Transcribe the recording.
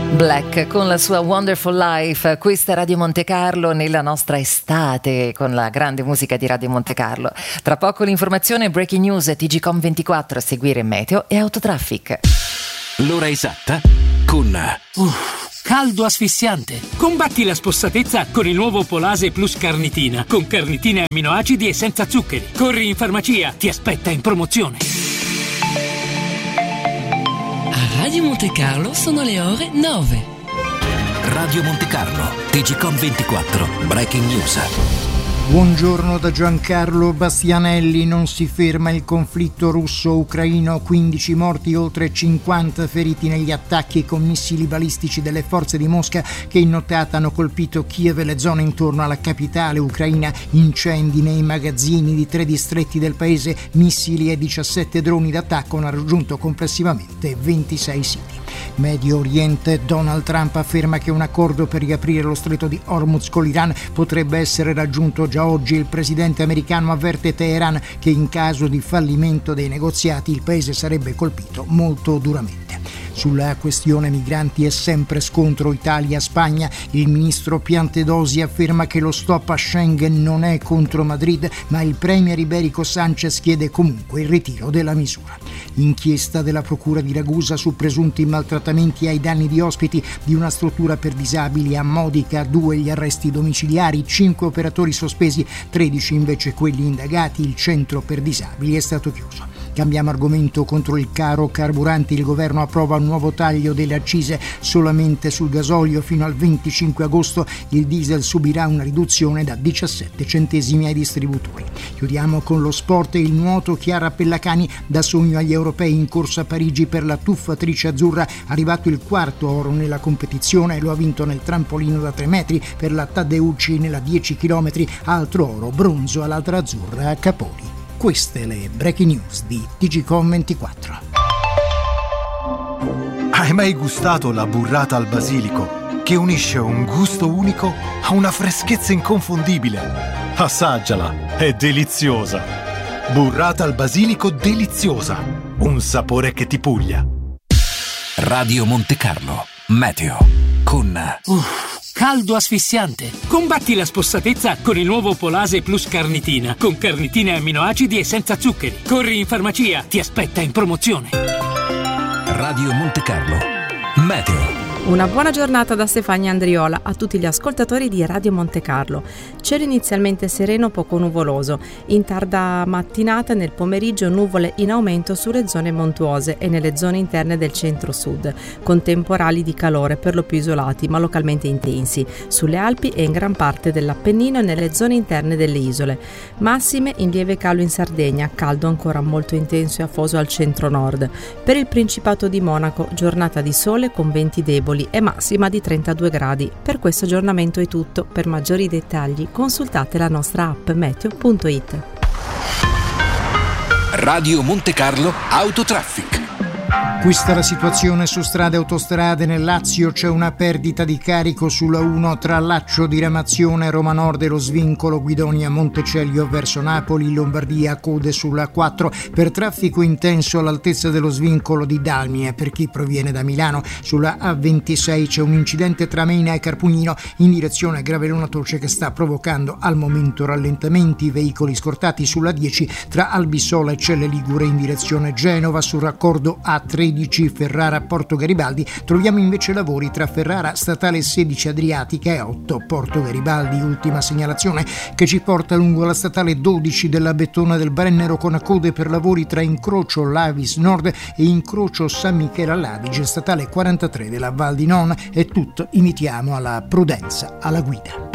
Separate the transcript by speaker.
Speaker 1: Black con la sua Wonderful Life. Questa è Radio Monte Carlo nella nostra estate con la grande musica di Radio Monte Carlo. Tra poco l'informazione, breaking news, TGcom24, a seguire meteo e autotraffic.
Speaker 2: L'ora esatta con
Speaker 3: caldo asfissiante. Combatti la spossatezza con il nuovo Polase Plus Carnitina, con carnitina e aminoacidi e senza zuccheri. Corri in farmacia, ti aspetta in promozione.
Speaker 4: A Radio Monte Carlo sono le ore 9.
Speaker 2: Radio Monte Carlo, TGcom24, breaking news.
Speaker 5: Buongiorno da Giancarlo Bastianelli. Non si ferma il conflitto russo-ucraino, 15 morti, oltre 50 feriti negli attacchi con missili balistici delle forze di Mosca che in nottata hanno colpito Kiev e le zone intorno alla capitale ucraina, incendi nei magazzini di 3 distretti del paese, missili e 17 droni d'attacco hanno raggiunto complessivamente 26 siti. Medio Oriente, Donald Trump afferma che un accordo per riaprire lo stretto di Hormuz con l'Iran potrebbe essere raggiunto già oggi. Il presidente americano avverte Teheran che in caso di fallimento dei negoziati il paese sarebbe colpito molto duramente. Sulla questione migranti è sempre scontro Italia-Spagna. Il ministro Piantedosi afferma che lo stop a Schengen non è contro Madrid, ma il premier Iberico Sanchez chiede comunque il ritiro della misura. Inchiesta della procura di Ragusa su presunti maltrattamenti ai danni di ospiti di una struttura per disabili a Modica, 2 gli arresti domiciliari, 5 operatori sospesi, 13 invece quelli indagati. Il centro per disabili è stato chiuso. Cambiamo argomento. Contro il caro carburanti il governo approva un nuovo taglio delle accise solamente sul gasolio. Fino al 25 agosto il diesel subirà una riduzione da 17 centesimi ai distributori. Chiudiamo con lo sport e il nuoto. Chiara Pellacani da sogno agli europei in corsa a Parigi per la tuffatrice azzurra, arrivato il 4º oro nella competizione, lo ha vinto nel trampolino da 3 metri per la Taddeucci nella 10 km, altro oro, bronzo all'altra azzurra a Capoli. Queste le breaking news di TGcom24.
Speaker 6: Hai mai gustato la burrata al basilico, che unisce un gusto unico a una freschezza inconfondibile? Assaggiala, è deliziosa. Burrata al basilico deliziosa, un sapore che ti puglia.
Speaker 2: Radio Monte Carlo, meteo con
Speaker 3: Caldo asfissiante. Combatti la spossatezza con il nuovo Polase Plus Carnitina, con carnitina e aminoacidi e senza zuccheri. Corri in farmacia, ti aspetta in promozione.
Speaker 2: Radio Monte Carlo, meteo.
Speaker 7: Una buona giornata da Stefania Andriola a tutti gli ascoltatori di Radio Monte Carlo. Cielo inizialmente sereno, poco nuvoloso. In tarda mattinata e nel pomeriggio nuvole in aumento sulle zone montuose e nelle zone interne del centro-sud, con temporali di calore per lo più isolati ma localmente intensi, sulle Alpi e in gran parte dell'Appennino e nelle zone interne delle isole. Massime in lieve calo in Sardegna, caldo ancora molto intenso e afoso al centro-nord. Per il Principato di Monaco, giornata di sole con venti deboli e massima di 32 gradi. Per questo aggiornamento è tutto. Per maggiori dettagli consultate la nostra app meteo.it.
Speaker 2: Radio Monte Carlo Autotraffic.
Speaker 5: Questa è la situazione su strade e autostrade. Nel Lazio c'è una perdita di carico sulla 1 tra Laccio di Ramazione, Roma Nord e lo svincolo Guidonia Montecelio verso Napoli. In Lombardia code sulla 4 per traffico intenso all'altezza dello svincolo di Dalmia per chi proviene da Milano. Sulla A26 c'è un incidente tra Mena e Carpugnino in direzione Gravellona Toce che sta provocando al momento rallentamenti. Veicoli scortati sulla 10 tra Albissola e Celle Ligure in direzione Genova. Sul raccordo A13 Ferrara Porto Garibaldi troviamo invece lavori tra Ferrara Statale 16 Adriatica e 8 Porto Garibaldi. Ultima segnalazione che ci porta lungo la Statale 12 della Bettona del Brennero con code per lavori tra incrocio Lavis Nord e incrocio San Michele all'Adige. Statale 43 della Val di Non. È tutto, invitiamo alla prudenza alla guida.